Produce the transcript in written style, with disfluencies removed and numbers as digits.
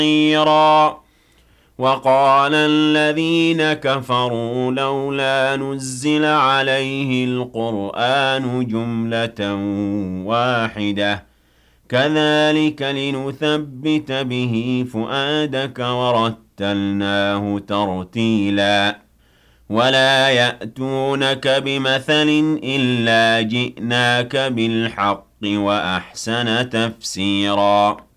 نَصِيرًا وَقَالَ الَّذِينَ كَفَرُوا لَوْلَا نُزِّلَ عَلَيْهِ الْقُرْآنُ جُمْلَةً وَاحِدَةً كَذَلِكَ لِنُثَبِّتَ بِهِ فُؤَادَكَ وَرَتَّلْنَاهُ تَرْتِيلًا وَلَا يَأْتُونَكَ بِمَثَلٍ إِلَّا جِئْنَاكَ بِالْحَقِّ وَأَحْسَنَ تَفْسِيرًا